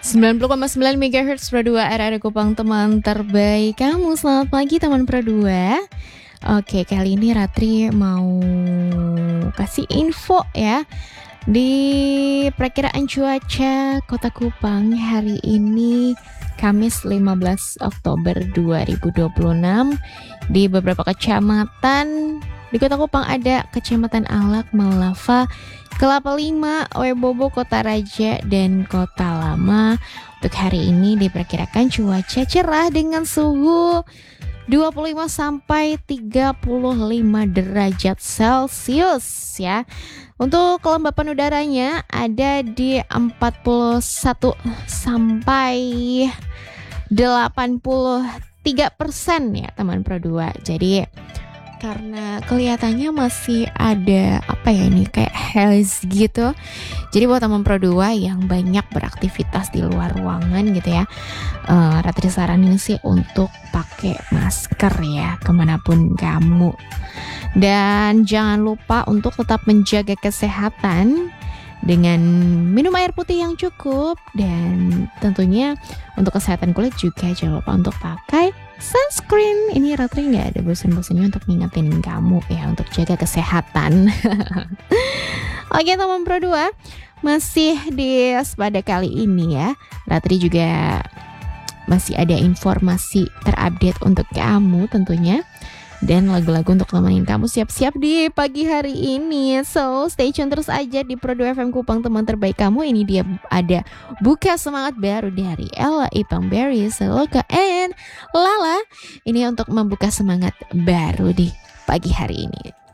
90,9 MHz Pro 2 RRI Kupang, teman terbaik kamu. Selamat pagi teman Pro 2. Oke, kali ini Ratri mau kasih info ya di perakiraan cuaca Kota Kupang hari ini Kamis 15 Oktober 2026. Di beberapa kecamatan di Kota Kupang ada Kecamatan Alak, Malava, Kelapa Lima, Webobo, Kota Raja, dan Kota Lama. Untuk hari ini diperkirakan cuaca cerah dengan suhu 25 sampai 35 derajat Celcius ya. Untuk kelembapan udaranya ada di 41 sampai 83% ya teman Pro 2. Jadi karena kelihatannya masih ada kayak haze gitu. Jadi buat teman Pro 2 yang banyak beraktivitas di luar ruangan gitu ya, Ratri saranin sih untuk pakai masker ya kemanapun kamu. Dan jangan lupa untuk tetap menjaga kesehatan dengan minum air putih yang cukup, dan tentunya untuk kesehatan kulit juga jangan lupa untuk pakai sunscreen. Ini Ratri nggak ada bosan-bosannya untuk ngingetin kamu ya untuk jaga kesehatan. Oke teman Pro 2, masih di pada kali ini ya, Ratri juga masih ada informasi terupdate untuk kamu tentunya, dan lagu-lagu untuk nemenin kamu siap-siap di pagi hari ini. So stay tune terus aja di Pro 2 FM Kupang, teman terbaik kamu. Ini dia ada Buka Semangat baru dari Ella Ipang Berry, Seloka, and Lala. Ini untuk membuka semangat baru di pagi hari ini.